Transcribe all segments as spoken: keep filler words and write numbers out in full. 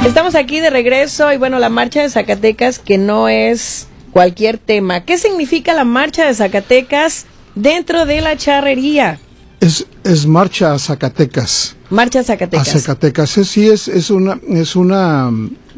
Estamos aquí de regreso y bueno, la marcha de Zacatecas, que no es cualquier tema. ¿Qué significa la marcha de Zacatecas dentro de la charrería? Es, es marcha a Zacatecas. Marcha a Zacatecas. A Zacatecas, es, sí, es, es una, es una,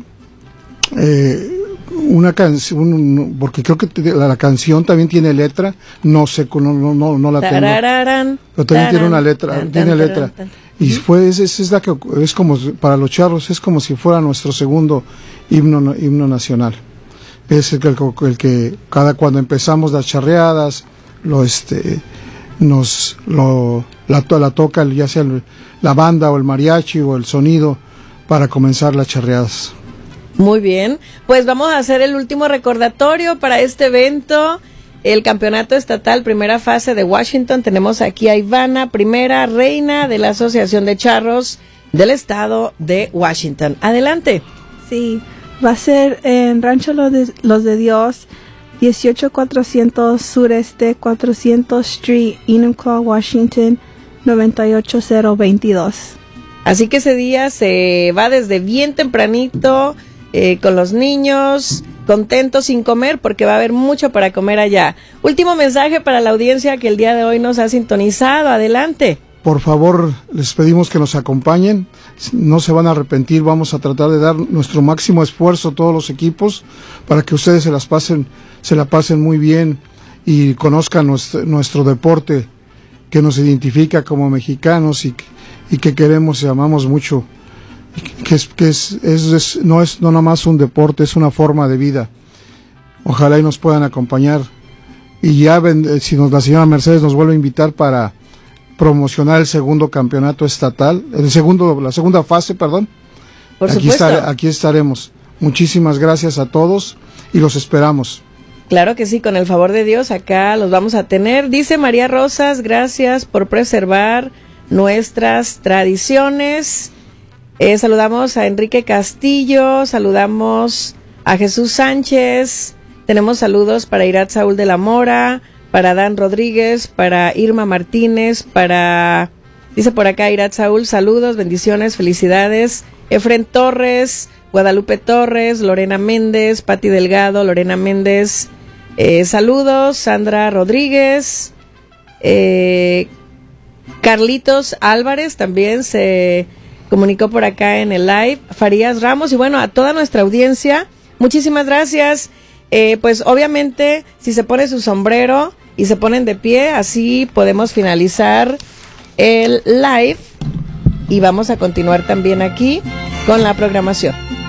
eh, una canción, porque creo que la, la canción también tiene letra, no sé, no, no, no, no la tengo, Tarararán, pero también tarán, tiene una letra, tan, tiene tan, letra, tan, tan. y fue, es, es, es la que, es como, para los charros, es como si fuera nuestro segundo himno, himno nacional. Es el que, el que cada cuando empezamos las charreadas, lo este, nos, lo, la, la toca ya sea el, la banda o el mariachi o el sonido para comenzar las charreadas. Muy bien, pues vamos a hacer el último recordatorio para este evento, el campeonato estatal primera fase de Washington. Tenemos aquí a Ivana, primera reina de la Asociación de Charros del estado de Washington. Adelante. Sí, va a ser en Rancho Los de, Los de Dios, dieciocho cuatrocientos Sureste cuatrocientos Street, Enumclaw, Washington, noventa y ocho cero veintidós. Así que ese día se va desde bien tempranito, eh, con los niños, contentos sin comer, porque va a haber mucho para comer allá. Último mensaje para la audiencia que el día de hoy nos ha sintonizado. Adelante. Por favor, les pedimos que nos acompañen, no se van a arrepentir, vamos a tratar de dar nuestro máximo esfuerzo a todos los equipos para que ustedes se las pasen, se la pasen muy bien y conozcan nuestro, nuestro deporte que nos identifica como mexicanos y, y que queremos y amamos mucho, que, es, que es, es, es, no es no nada más un deporte, es una forma de vida. Ojalá y nos puedan acompañar y ya ven, si nos, la señora Mercedes nos vuelve a invitar para promocionar el segundo campeonato estatal, el segundo, la segunda fase, perdón. Por aquí, supuesto. estar, aquí estaremos. Muchísimas gracias a todos y los esperamos. Claro que sí, con el favor de Dios, acá los vamos a tener. Dice María Rosas, gracias por preservar nuestras tradiciones. Eh, saludamos a Enrique Castillo, saludamos a Jesús Sánchez, tenemos saludos para Irat Saúl de la Mora, para Dan Rodríguez, para Irma Martínez, para, dice por acá Irat Saúl, saludos, bendiciones, felicidades, Efren Torres, Guadalupe Torres, Lorena Méndez, Pati Delgado, Lorena Méndez, eh, saludos, Sandra Rodríguez, eh, Carlitos Álvarez también se comunicó por acá en el live, Farías Ramos, y bueno, a toda nuestra audiencia, muchísimas gracias. Eh, pues obviamente si se pone su sombrero y se ponen de pie, así podemos finalizar el live y vamos a continuar también aquí con la programación.